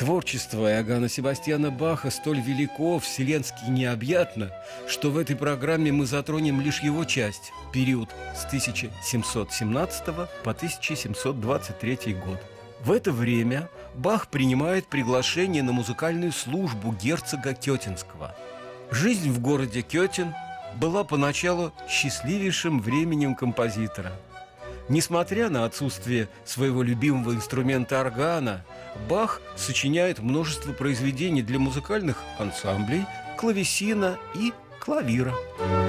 Творчество Иоганна Себастьяна Баха столь велико, вселенски необъятно, что в этой программе мы затронем лишь его часть – период с 1717 по 1723 год. В это время Бах принимает приглашение на музыкальную службу герцога Кётенского. Жизнь в городе Кётен была поначалу счастливейшим временем композитора. Несмотря на отсутствие своего любимого инструмента органа, Бах сочиняет множество произведений для музыкальных ансамблей, клавесина и клавира.